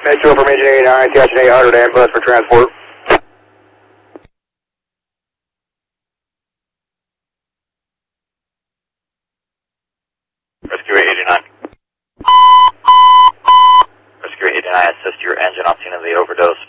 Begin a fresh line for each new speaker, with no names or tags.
Metro from Engine 89, catching 800 ambulance for transport.
Rescue 89. Rescue 89, assist your engine on scene of the overdose.